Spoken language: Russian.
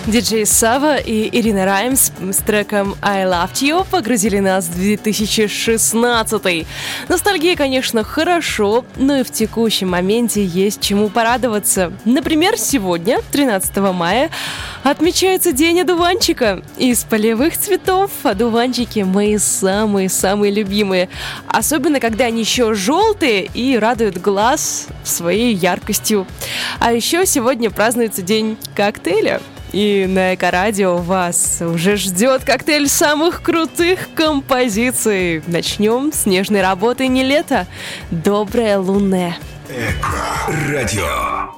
Диджей Сава и Ирина Раймс с треком «I Loved You» погрузили нас в 2016. Ностальгия, конечно, хорошо, но и в текущем моменте есть чему порадоваться. Например, сегодня, 13 мая, отмечается День одуванчика. Из полевых цветов одуванчики мои самые-самые любимые. Особенно, когда они еще желтые и радуют глаз своей яркостью. А еще сегодня празднуется День коктейля. И на Эко-радио вас уже ждет коктейль самых крутых композиций. Начнем с нежной работы «Не лето». Доброе лунное. Эко-радио.